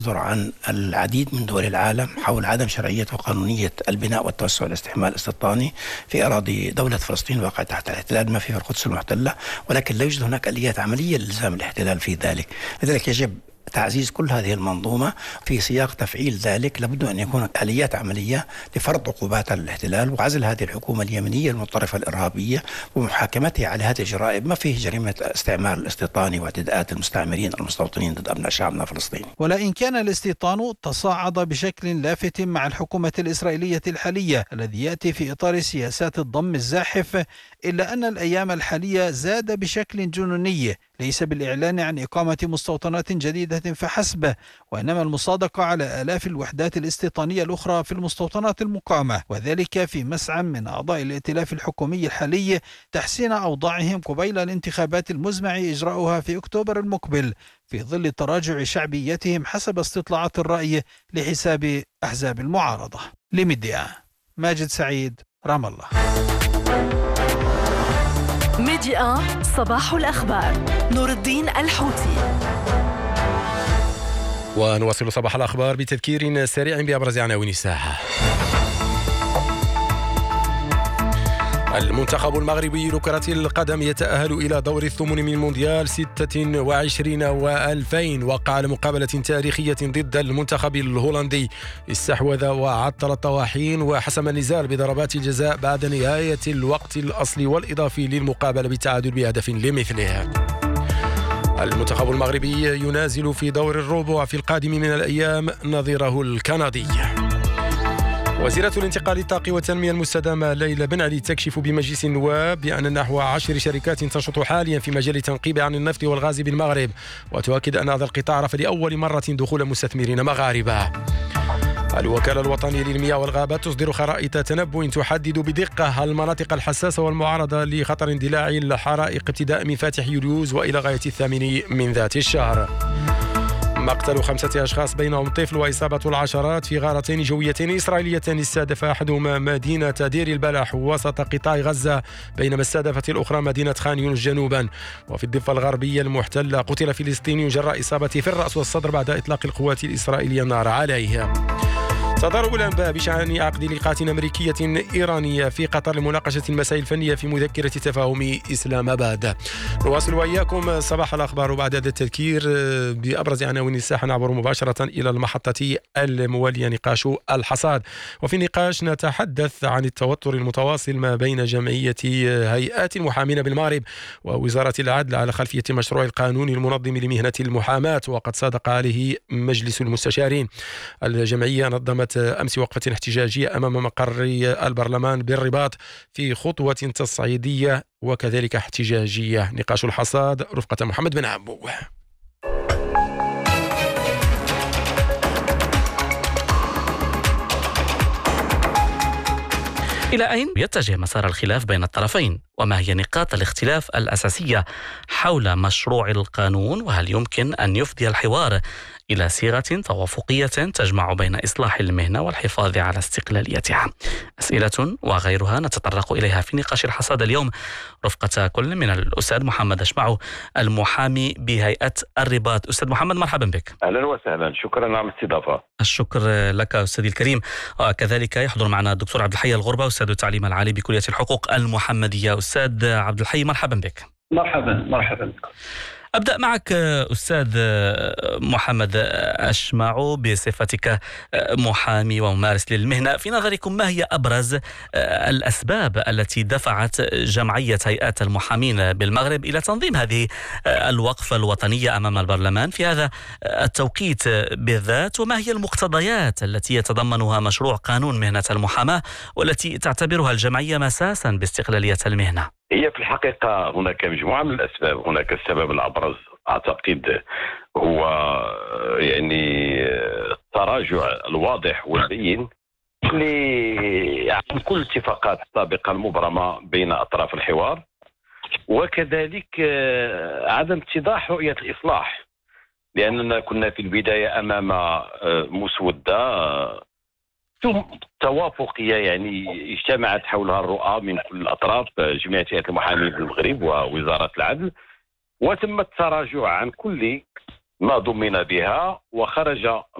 يصدر عن العديد من دول العالم حول عدم شرعية وقانونية البناء والتوسع والاستحمال الاستيطاني في أراضي دولة فلسطين الواقعة تحت الاحتلال، ما في القدس المحتلة، ولكن لا يوجد هناك آليات عملية لإلزام الاحتلال في ذلك. لذلك يجب تعزيز كل هذه المنظومة. في سياق تفعيل ذلك لابد أن يكون آليات عملية لفرض عقوبات على الاحتلال وعزل هذه الحكومة اليمنية المتطرفة الإرهابية ومحاكمتها على هذه الجرائم، ما فيه جريمة استعمار الاستيطاني واعتداءات المستعمرين المستوطنين ضد أبناء شعبنا الفلسطيني. ولئن كان الاستيطان تصاعد بشكل لافت مع الحكومة الإسرائيلية الحالية الذي يأتي في إطار سياسات الضم الزاحف، إلا أن الأيام الحالية زاد بشكل جنوني، ليس بالإعلان عن إقامة مستوطنات جديدة فحسب، وإنما المصادقة على آلاف الوحدات الاستيطانية الأخرى في المستوطنات المقامة، وذلك في مسعى من أعضاء الائتلاف الحكومي الحالي تحسين أوضاعهم قبيل الانتخابات المزمع إجراؤها في أكتوبر المقبل، في ظل تراجع شعبيتهم حسب استطلاعات الرأي لحساب أحزاب المعارضة. لميديا، ماجد سعيد، رام الله. ميديا صباح الأخبار، نور الدين الحوتي. ونواصل صباح الأخبار بتذكير سريع بأبرز عناوين الساحة. المنتخب المغربي لكرة القدم يتأهل إلى دور الثمن من مونديال 26 و2000. وقع على مقابلة تاريخية ضد المنتخب الهولندي، استحوذ وعطل الطواحين وحسم النزال بضربات الجزاء بعد نهاية الوقت الأصلي والإضافي للمقابلة بالتعادل بهدف لمثله. المنتخب المغربي ينازل في دور الربع في القادم من الأيام نظيره الكندي. وزيرة الانتقال الطاقي والتنمية المستدامة ليلى بن علي تكشف بمجلس النواب بأن نحو 10 شركات تنشط حاليا في مجال التنقيب عن النفط والغاز بالمغرب، وتؤكد أن هذا القطاع رفض لأول مرة دخول مستثمرين مغاربة. الوكالة الوطنية للمياه والغابات تصدر خرائط تنبؤ تحدد بدقة المناطق الحساسة والمعرضة لخطر اندلاع الحرائق ابتداء من فاتح يوليوز وإلى غاية 8 من ذات الشهر. مقتل 5 أشخاص بينهم طفل وإصابة العشرات في غارتين جويتين إسرائيليتين استهدف أحدهما مدينة دير البلح وسط قطاع غزة، بينما استهدفت الأخرى مدينة خان يونس جنوبا. وفي الضفة الغربية المحتلة قتل فلسطيني جراء إصابته في الرأس والصدر بعد إطلاق القوات الإسرائيلية النار عليه. تضارب الأنباء بشأن عقد لقاءات أمريكية إيرانية في قطر لمناقشة المسائل الفنية في مذكرة تفاهم إسلام آباد. نواصل وإياكم صباح الأخبار، وبعد هذا التذكير بأبرز عناوين الساحة نعبر مباشرة إلى المحطة الموالية نقاش الحصاد. وفي النقاش نتحدث عن التوتر المتواصل ما بين جمعية هيئات المحامين بالمغرب ووزارة العدل على خلفية مشروع القانون المنظم لمهنة المحاماة، وقد صادق عليه مجلس المستشارين. الجمعية نظمت أمس وقفة احتجاجية أمام مقر البرلمان بالرباط في خطوة تصعيدية وكذلك احتجاجية. نقاش الحصاد رفقة محمد بن عبو. إلى أين يتجه مسار الخلاف بين الطرفين؟ وما هي نقاط الاختلاف الأساسية حول مشروع القانون؟ وهل يمكن أن يفضي الحوار إلى صيغة توافقية تجمع بين إصلاح المهنة والحفاظ على استقلاليتها؟ أسئلة وغيرها نتطرق إليها في نقاش الحصاد اليوم رفقة كل من الأستاذ محمد أشمعو المحامي بهيئة الرباط. أستاذ محمد، مرحبا بك. أهلا وسهلا، شكرا على الاستضافة. الشكر لك أستاذي الكريم. كذلك يحضر معنا الدكتور عبد الحي الغربة، أستاذ التعليم العالي بكلية الحقوق المحمدية. أستاذ عبد الحي، مرحبا بك. مرحبا بك. أبدأ معك أستاذ محمد أشمعو بصفتك محامي وممارس للمهنة. في نظركم ما هي أبرز الأسباب التي دفعت جمعية هيئات المحامين بالمغرب إلى تنظيم هذه الوقفة الوطنية أمام البرلمان في هذا التوقيت بالذات؟ وما هي المقتضيات التي يتضمنها مشروع قانون مهنة المحاماة والتي تعتبرها الجمعية مساسا باستقلالية المهنة؟ هي في الحقيقة هناك مجموعة من الأسباب. هناك السبب الأبرز أعتقد هو التراجع الواضح والبين عن كل الاتفاقات السابقة المبرمة بين أطراف الحوار، وكذلك عدم اتضاح رؤية الإصلاح، لأننا كنا في البداية أمام مسودة توافقية اجتمعت حولها الرؤى من كل الأطراف، جمعية هيئات المحامين بالمغرب ووزارة العدل، وتم التراجع عن كل ما ضمن بها وخرج